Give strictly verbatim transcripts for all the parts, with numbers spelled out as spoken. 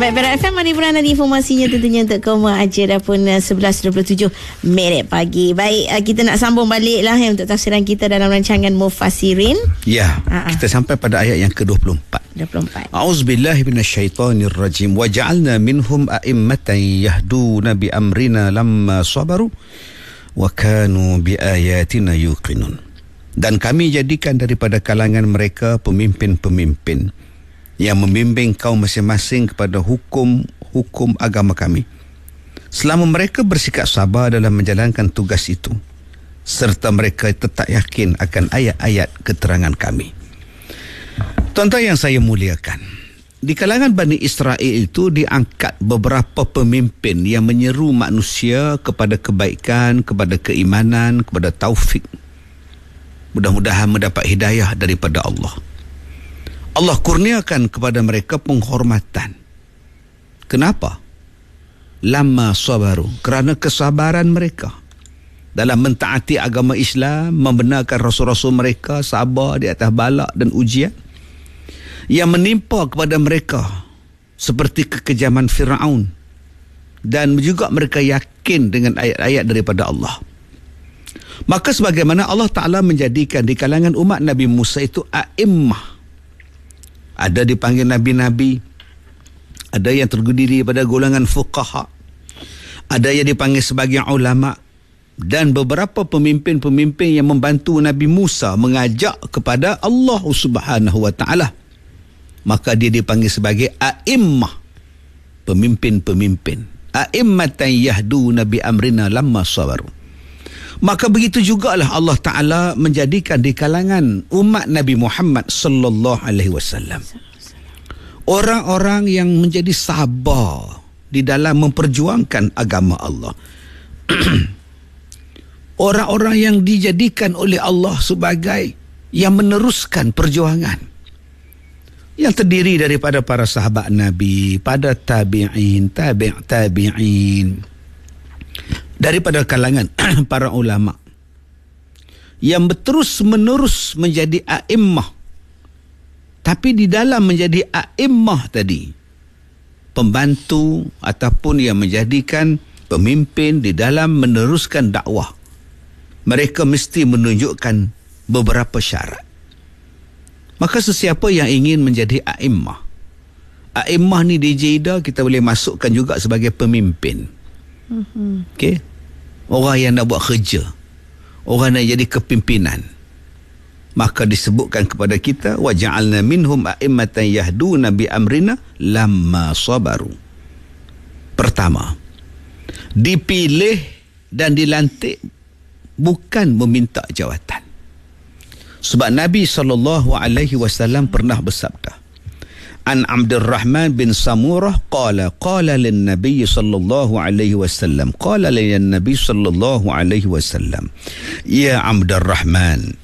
Baik, Perak F M, mari peranan informasinya tentunya untuk kaum ajar dah pun sebelas dua puluh tujuh minit pagi. Baik, kita nak sambung balik lah ya, untuk tafsiran kita dalam rancangan Mufassirin. Ya, uh-huh. kita sampai pada ayat yang ke dua puluh empat. dua puluh empat. A'udzubillahi minasyaitonirrajim. Wa ja'alna minhum a'immatan yahduna bi amrina lamma sabaru wa kanu bi ayatina yuqinun. Dan kami jadikan daripada kalangan mereka pemimpin-pemimpin yang membimbing kaum masing-masing kepada hukum-hukum agama kami, selama mereka bersikap sabar dalam menjalankan tugas itu, serta mereka tetap yakin akan ayat-ayat keterangan kami. Tuan-tuan yang saya muliakan, di kalangan Bani Israel itu diangkat beberapa pemimpin yang menyeru manusia kepada kebaikan, kepada keimanan, kepada taufik. Mudah-mudahan mendapat hidayah daripada Allah. Allah kurniakan kepada mereka penghormatan. Kenapa? Lama sabaru, kerana kesabaran mereka dalam mentaati agama Islam, membenarkan rasul-rasul mereka, sabar di atas balak dan ujian yang menimpa kepada mereka, seperti kekejaman Firaun, dan juga mereka yakin dengan ayat-ayat daripada Allah. Maka sebagaimana Allah Ta'ala menjadikan di kalangan umat Nabi Musa itu a'immah, ada dipanggil nabi-nabi, ada yang terdiri pada golongan fuqaha, ada yang dipanggil sebagai ulama, dan beberapa pemimpin-pemimpin yang membantu Nabi Musa mengajak kepada Allah Subhanahu wa taala. Maka dia dipanggil sebagai a'immah, pemimpin-pemimpin. A'immatan yahduna bi amrina lamma sabaru. Maka begitu jugalah Allah Ta'ala menjadikan di kalangan umat Nabi Muhammad sallallahu alaihi wasallam orang-orang yang menjadi sabar di dalam memperjuangkan agama Allah. Orang-orang yang dijadikan oleh Allah sebagai yang meneruskan perjuangan, yang terdiri daripada para sahabat Nabi, pada tabi'in, tabi' tabi'in, daripada kalangan para ulama yang berterus menerus menjadi a'immah. Tapi di dalam menjadi a'immah tadi, pembantu ataupun yang menjadikan pemimpin di dalam meneruskan dakwah, mereka mesti menunjukkan beberapa syarat. Maka sesiapa yang ingin menjadi a'immah, a'immah ni di Jeddah kita boleh masukkan juga sebagai pemimpin. Mm-hmm. Okey, orang yang nak buat kerja, orang yang jadi kepimpinan, maka disebutkan kepada kita wa ja'alna minhum a'immatan yahduna bi amrina lamma sabaru. Pertama, dipilih dan dilantik bukan meminta jawatan. Sebab Nabi sallallahu alaihi wasallam pernah bersabda, An Abdurrahman bin Samurah qala qala lin Nabi sallallahu alaihi wasallam qala lin Nabi sallallahu alaihi wasallam ya Abdurrahman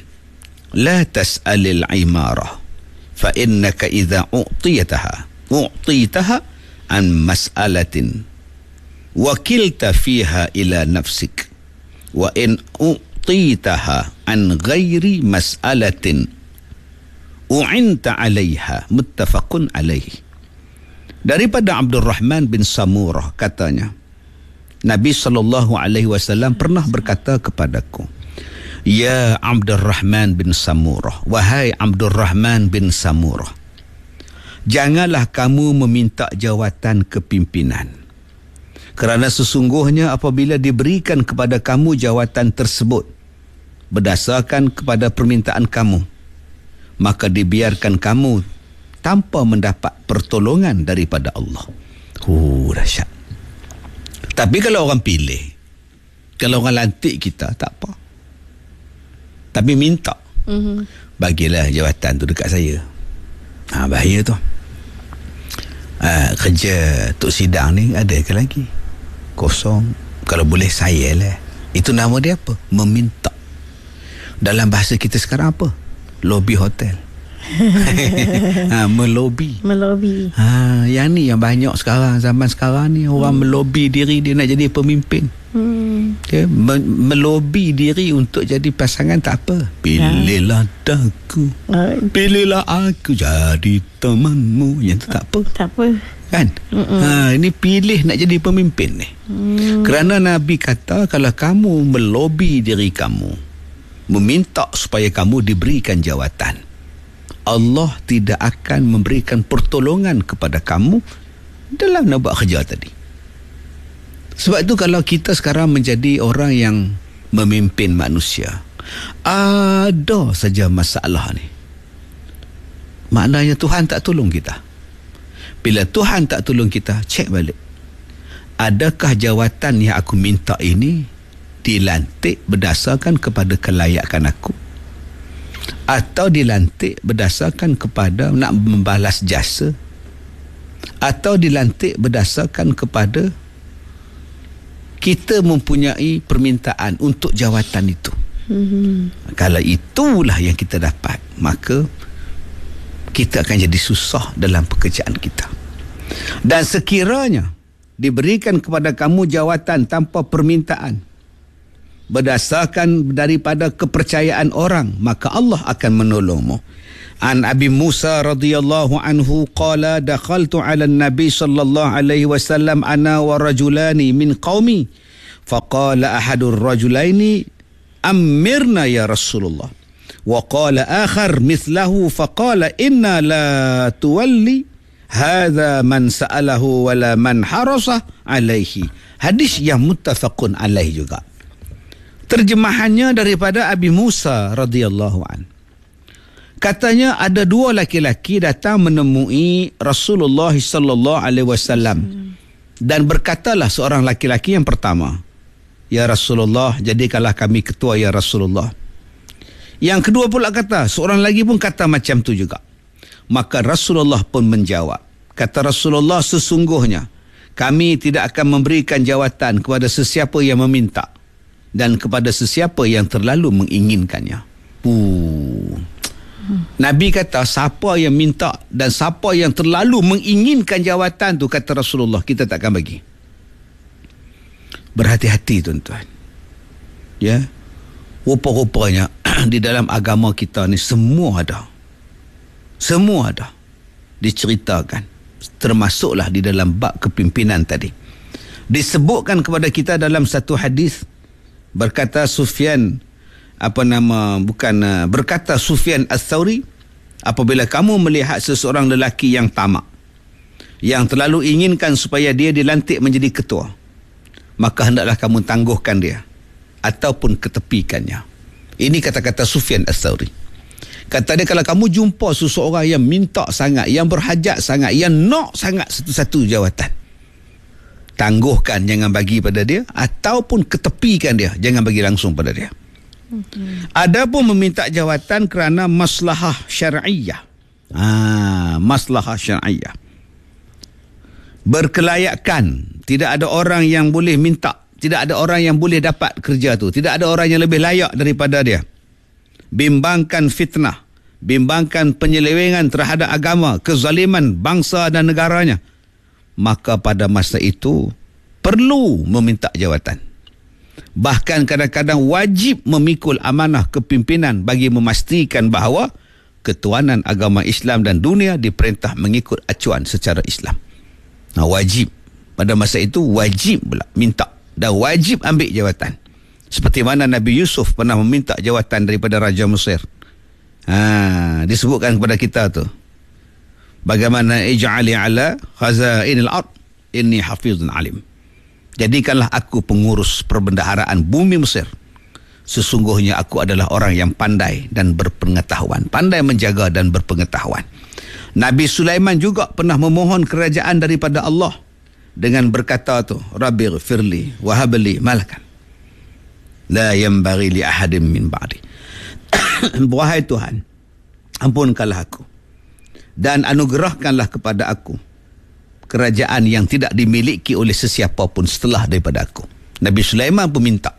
la tas'alil imarah fa innaka idza u'tiyataha u'titaha an mas'alatin wakilta fiha ila nafsik wa in u'titaha an ghairi mas'alatin u'inta 'alaiha muttafaqun alaihi. Daripada Abdurrahman bin Samurah katanya, Nabi sallallahu alaihi wasallam pernah berkata kepadaku, ya Abdurrahman bin Samurah, wahai Abdurrahman bin Samurah, janganlah kamu meminta jawatan kepimpinan, kerana sesungguhnya apabila diberikan kepada kamu jawatan tersebut berdasarkan kepada permintaan kamu, maka dibiarkan kamu tanpa mendapat pertolongan daripada Allah. Oh, dahsyat. Tapi kalau orang pilih, kalau orang lantik kita, tak apa. Tapi minta, mm-hmm. bagilah jawatan tu dekat saya. Ha, bahaya tu. Ha, kerja Tok Sidang ni ada ke lagi? Kosong. Kalau boleh saya lah. Itu nama dia apa? Meminta. Dalam bahasa kita sekarang apa? Lobby hotel. ha, melobi. Melobi. Ha, yang ni yang banyak sekarang, zaman sekarang ni orang hmm. melobi diri dia nak jadi pemimpin. Hmm. Okay? Melobi diri untuk jadi pasangan tak apa. Pilihlah ha. aku. Ha. Pilihlah aku jadi temanmu. Yang tu tak apa. Tak apa. Kan? Ha, ini pilih nak jadi pemimpin ni. Mm. Kerana Nabi kata kalau kamu melobi diri kamu, meminta supaya kamu diberikan jawatan, Allah tidak akan memberikan pertolongan kepada kamu dalam nak buat kerja tadi. Sebab itu kalau kita sekarang menjadi orang yang memimpin manusia, ada saja masalah ni, maknanya Tuhan tak tolong kita. Bila Tuhan tak tolong kita, cek balik. Adakah jawatan yang aku minta ini dilantik berdasarkan kepada kelayakan aku? Atau dilantik berdasarkan kepada nak membalas jasa? Atau dilantik berdasarkan kepada kita mempunyai permintaan untuk jawatan itu? Mm-hmm. Kalau itulah yang kita dapat, maka kita akan jadi susah dalam pekerjaan kita. Dan sekiranya diberikan kepada kamu jawatan tanpa permintaan, berdasarkan daripada kepercayaan orang, maka Allah akan menolongmu. An Abi Musa radhiyallahu anhu qala dakhaltu ala an-nabi sallallahu alaihi wasallam ana wa rajulani min qaumi faqala ahadur rajulaini amirna ya Rasulullah. وقال آخر مثله فقال إنا لا تولي هذا من سأله ولا من حرص عليه. Hadis yang muttafaqun alaih juga. Terjemahannya daripada Abi Musa radhiyallahu an. Katanya ada dua laki-laki datang menemui Rasulullah sallallahu alaihi wasallam dan berkatalah seorang laki-laki yang pertama, ya Rasulullah, jadikanlah kami ketua ya Rasulullah. Yang kedua pula kata, seorang lagi pun kata macam tu juga. Maka Rasulullah pun menjawab. Kata Rasulullah, sesungguhnya kami tidak akan memberikan jawatan kepada sesiapa yang meminta dan kepada sesiapa yang terlalu menginginkannya. Uh. Nabi kata, siapa yang minta dan siapa yang terlalu menginginkan jawatan tu, kata Rasulullah, kita tak akan bagi. Berhati-hati tuan-tuan. Ya. Rupa-rupanya di dalam agama kita ni semua ada. Semua ada diceritakan, termasuklah di dalam bab kepimpinan tadi. Disebutkan kepada kita dalam satu hadis, berkata Sufyan apa nama bukan berkata Sufyan Ats-Tsauri, apabila kamu melihat seseorang lelaki yang tamak, yang terlalu inginkan supaya dia dilantik menjadi ketua, maka hendaklah kamu tangguhkan dia ataupun ketepikannya. Ini kata-kata Sufyan Ats-Tsauri. Kata dia, kalau kamu jumpa seseorang yang minta sangat, yang berhajat sangat, yang nak sangat satu-satu jawatan, tangguhkan, jangan bagi pada dia, ataupun ketepikan dia, jangan bagi langsung pada dia. Mm-hmm. Adapun meminta jawatan kerana maslahah syar'iyah. Ah, maslahah syar'iyah. Berkelayakan, tidak ada orang yang boleh minta, tidak ada orang yang boleh dapat kerja tu, tidak ada orang yang lebih layak daripada dia. Bimbangkan fitnah, bimbangkan penyelewengan terhadap agama, kezaliman bangsa dan negaranya, maka pada masa itu perlu meminta jawatan. Bahkan kadang-kadang wajib memikul amanah kepimpinan bagi memastikan bahawa ketuanan agama Islam dan dunia diperintah mengikut acuan secara Islam. Nah, wajib. Pada masa itu wajib pula minta dan wajib ambil jawatan. Seperti mana Nabi Yusuf pernah meminta jawatan daripada Raja Mesir. Ha, disebutkan kepada kita tu. Bagaimana ij'ali ala khazainil ard inni hafizun alim. Jadikanlah aku pengurus perbendaharaan bumi Mesir. Sesungguhnya aku adalah orang yang pandai dan berpengetahuan. Pandai menjaga dan berpengetahuan. Nabi Sulaiman juga pernah memohon kerajaan daripada Allah dengan berkata tu, Rabbi ghfirli wa habli malakan la yanbaghi li ahadin min ba'di. Wahai Tuhan, ampunkanlah aku dan anugerahkanlah kepada aku kerajaan yang tidak dimiliki oleh sesiapa pun setelah daripada aku. Nabi Sulaiman pun minta.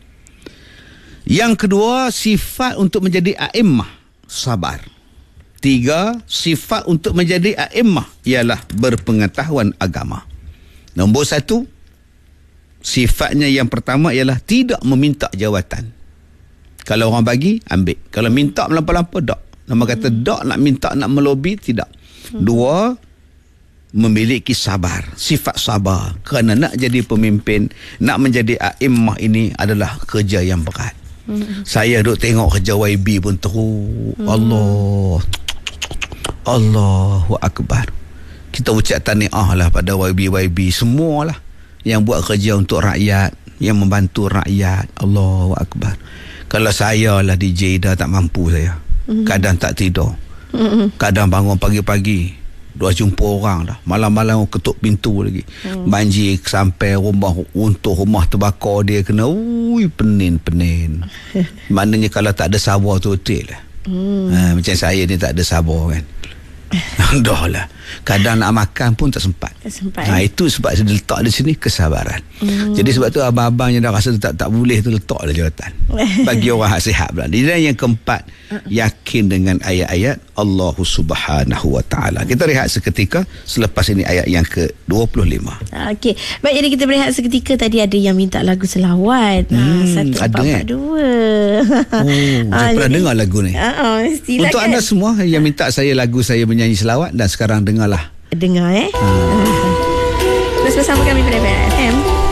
Yang kedua, sifat untuk menjadi a'immah, sabar. Tiga, sifat untuk menjadi a'immah ialah berpengetahuan agama. Nombor satu, sifatnya yang pertama ialah tidak meminta jawatan. Kalau orang bagi, ambil. Kalau minta melampau-lampau, tak. Nama kata tak nak minta, nak melobi, tidak. Dua, memiliki sabar, sifat sabar. Kerana nak jadi pemimpin, nak menjadi a'immah ini adalah kerja yang berat. Hmm. Saya duk tengok kerja Y B pun teruk. Hmm. Allah. Allahu Akbar. Kita ucap tahniah lah pada Y B Y B semualah yang buat kerja untuk rakyat, yang membantu rakyat. Allahu Akbar. Kalau saya lah D J dah tak mampu saya. Hmm. Kadang tak tidur. Hmm. Kadang bangun pagi-pagi dah jumpa orang dah. Malam-malam ketuk pintu lagi. Hmm. Banjir sampai rumah, untuk rumah terbakar dia kena ui penin-penin. Maknanya kalau tak ada sabar tu betul lah. Hmm. Ha, macam saya ni tak ada sabar kan. Dah lah. Kadang nak makan pun tak sempat. Tak sempat. Ha, itu sebab saya letak di sini kesabaran. Hmm. Jadi sebab tu abang-abang yang dah rasa tak tak boleh tu letaklah jawatan. Bagi orang sihat pula. Dan yang keempat, yakin dengan ayat-ayat Allah Subhanahu Wa Taala. Kita rehat seketika, selepas ini ayat yang ke dua puluh lima. Okey. Baik, jadi kita berehat seketika. Tadi ada yang minta lagu selawat. Hmm, satu empat empat dua. Oh, saya pernah dengar lagu ni. Uh, uh, Untuk kan? anda semua yang minta saya lagu saya menyanyi selawat, dan sekarang dengarlah. Dengar eh. Hmm. Terus bersama kami pada F M.